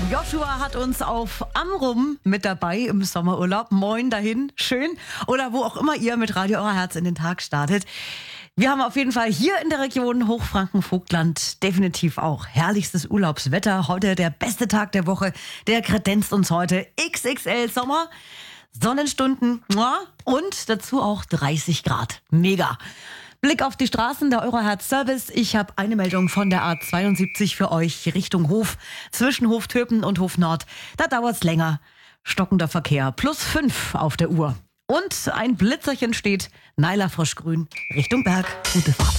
Joshua hat uns auf Amrum mit dabei im Sommerurlaub. Moin dahin, schön. Oder wo auch immer ihr mit Radio Euer Herz in den Tag startet. Wir haben auf jeden Fall hier in der Region Hochfranken-Vogtland definitiv auch herrlichstes Urlaubswetter. Heute der beste Tag der Woche. Der kredenzt uns heute XXL Sommer. Sonnenstunden und dazu auch 30 Grad. Mega. Blick auf die Straßen der Eurohertz-Service. Ich habe eine Meldung von der A72 für euch Richtung Hof. Zwischen Hof Töpen und Hof Nord. Da dauert's länger. Stockender Verkehr. +5 auf der Uhr. Und ein Blitzerchen steht Naila Froschgrün Richtung Berg. Gute Fahrt.